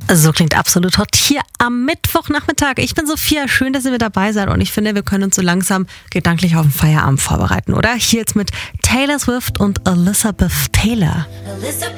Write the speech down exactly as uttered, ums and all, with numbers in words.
So klingt absolut hot hier am Mittwochnachmittag. Ich bin Sophia, schön, dass ihr mit dabei seid und ich finde, wir können uns so langsam gedanklich auf den Feierabend vorbereiten, oder? Hier jetzt mit Taylor Swift und Elizabeth Taylor. Elizabeth